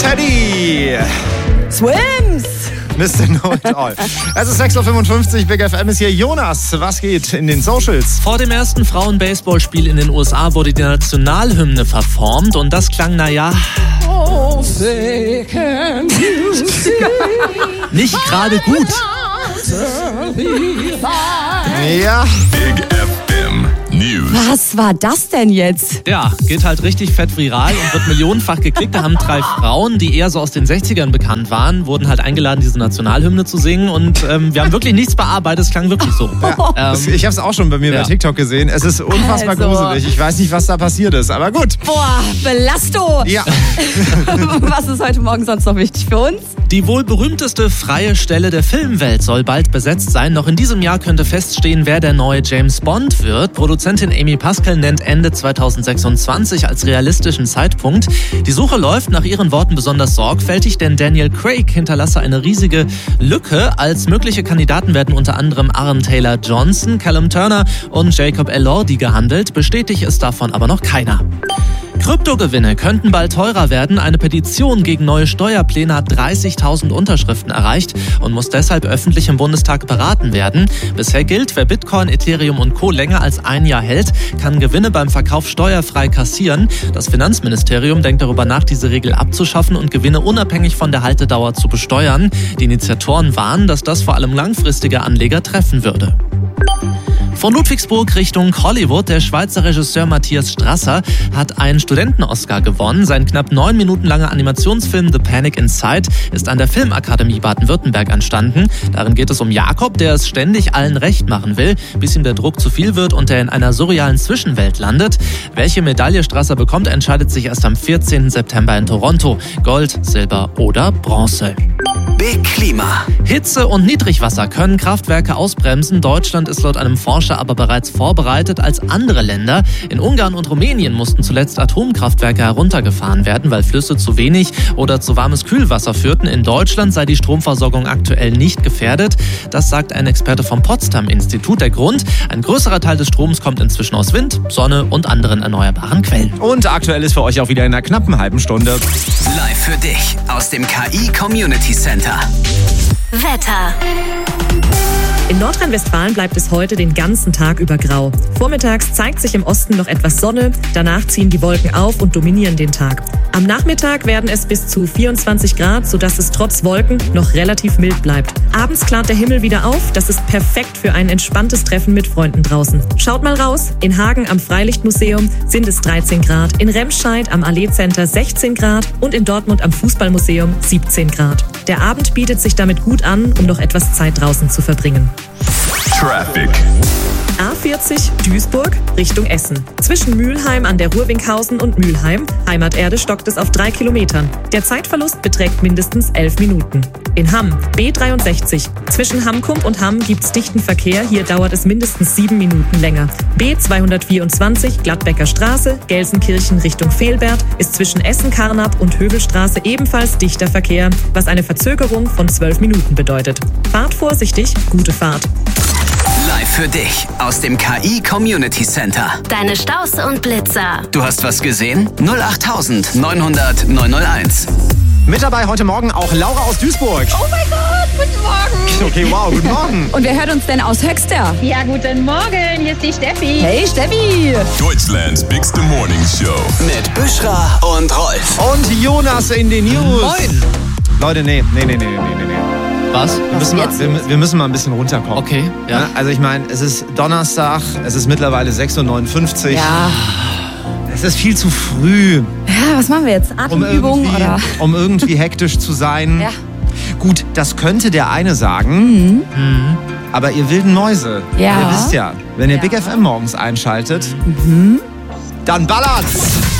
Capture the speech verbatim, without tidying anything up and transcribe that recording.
Teddy. Swims. Mister Know It All. Es ist sechs Uhr fünfundfünfzig, Big F M ist hier. Jonas, was geht in den Socials? Vor dem ersten Frauen-Baseballspiel in den U S A wurde die Nationalhymne performt und das klang, naja, Oh, say can you see nicht gerade gut. Ja. Big F M News. Was war das denn jetzt? Ja, geht halt richtig fett viral und wird millionenfach geklickt. Da haben drei Frauen, die eher so aus den sechzigern bekannt waren, wurden halt eingeladen, diese Nationalhymne zu singen. Und ähm, wir haben wirklich nichts bearbeitet, es klang wirklich so. Ja, Ähm, ich habe es auch schon bei mir ja. bei TikTok gesehen. Es ist unfassbar Also. gruselig. Ich weiß nicht, was da passiert ist, aber gut. Boah, Belasto. Ja. Was ist heute Morgen sonst noch wichtig für uns? Die wohl berühmteste freie Stelle der Filmwelt soll bald besetzt sein. Noch in diesem Jahr könnte feststehen, wer der neue James Bond wird. Produzentin Amy Pascal nennt Ende zweitausendsechsundzwanzig als realistischen Zeitpunkt. Die Suche läuft nach ihren Worten besonders sorgfältig, denn Daniel Craig hinterlasse eine riesige Lücke. Als mögliche Kandidaten werden unter anderem Aaron Taylor-Johnson, Callum Turner und Jacob Elordi gehandelt. Bestätigt ist davon aber noch keiner. Kryptogewinne könnten bald teurer werden. Eine Petition gegen neue Steuerpläne hat dreißigtausend Unterschriften erreicht und muss deshalb öffentlich im Bundestag beraten werden. Bisher gilt, wer Bitcoin, Ethereum und Co. länger als ein Jahr hält, kann Gewinne beim Verkauf steuerfrei kassieren. Das Finanzministerium denkt darüber nach, diese Regel abzuschaffen und Gewinne unabhängig von der Haltedauer zu besteuern. Die Initiatoren warnen, dass das vor allem langfristige Anleger treffen würde. Von Ludwigsburg Richtung Hollywood. Der Schweizer Regisseur Matthias Strasser hat einen Studenten-Oscar gewonnen. Sein knapp neun Minuten langer Animationsfilm The Panic Inside ist an der Filmakademie Baden-Württemberg entstanden. Darin geht es um Jakob, der es ständig allen recht machen will, bis ihm der Druck zu viel wird und er in einer surrealen Zwischenwelt landet. Welche Medaille Strasser bekommt, entscheidet sich erst am vierzehnten September in Toronto. Gold, Silber oder Bronze. Big Klima. Hitze und Niedrigwasser können Kraftwerke ausbremsen. Deutschland ist laut einem Forscher aber bereits vorbereitet als andere Länder. In Ungarn und Rumänien mussten zuletzt Atomkraftwerke heruntergefahren werden, weil Flüsse zu wenig oder zu warmes Kühlwasser führten. In Deutschland sei die Stromversorgung aktuell nicht gefährdet. Das sagt ein Experte vom Potsdam-Institut. Der Grund: ein größerer Teil des Stroms kommt inzwischen aus Wind, Sonne und anderen erneuerbaren Quellen. Und aktuell ist für euch auch wieder in einer knappen halben Stunde. Live für dich aus dem K I Community Center. Wetter. In Nordrhein-Westfalen bleibt es heute den ganzen Tag über grau. Vormittags zeigt sich im Osten noch etwas Sonne, danach ziehen die Wolken auf und dominieren den Tag. Am Nachmittag werden es bis zu vierundzwanzig Grad, sodass es trotz Wolken noch relativ mild bleibt. Abends klart der Himmel wieder auf, das ist perfekt für ein entspanntes Treffen mit Freunden draußen. Schaut mal raus, in Hagen am Freilichtmuseum sind es dreizehn Grad, in Remscheid am Allee-Center sechzehn Grad und in Dortmund am Fußballmuseum siebzehn Grad. Der Abend bietet sich damit gut an, um noch etwas Zeit draußen zu verbringen. Traffic. A vierzig Duisburg Richtung Essen. Zwischen Mülheim an der Ruhr-Winkhausen und Mülheim, Heimaterde, stockt es auf drei Kilometern. Der Zeitverlust beträgt mindestens elf Minuten. In Hamm B dreiundsechzig. Zwischen Hammkump und Hamm gibt's dichten Verkehr. Hier dauert es mindestens sieben Minuten länger. B zweihundertvierundzwanzig Gladbecker Straße, Gelsenkirchen Richtung Vehlbert ist zwischen Essen-Karnap und Hövelstraße ebenfalls dichter Verkehr, was eine Verzögerung von zwölf Minuten bedeutet. Fahrt vorsichtig, gute Fahrt. Live für dich aus dem K I Community Center. Deine Staus und Blitzer. Du hast was gesehen? null acht neunhundert neunhunderteins. Mit dabei heute Morgen auch Laura aus Duisburg. Oh mein Gott, guten Morgen. Okay, wow, guten Morgen. Und wer hört uns denn aus Höxter? Ja, guten Morgen, hier ist die Steffi. Hey Steffi. Deutschlands Bigste Morning Show. Mit Büschra und Rolf. Und Jonas in den News. Moin. Leute, nee, nee, nee, nee, nee, nee, nee. Was? Wir müssen, mal, wir, wir müssen mal ein bisschen runterkommen. Okay, ja. Also ich meine, es ist Donnerstag, es ist mittlerweile sechs Uhr neunundfünfzig. Ja. Es ist viel zu früh, Ja, was machen wir jetzt? um Atemübung irgendwie, oder? um irgendwie hektisch zu sein. Ja. Gut, das könnte der eine sagen, Mhm. aber ihr wilden Mäuse, Ja. ihr wisst ja, wenn ihr Ja. Big F M morgens einschaltet, dann ballert's!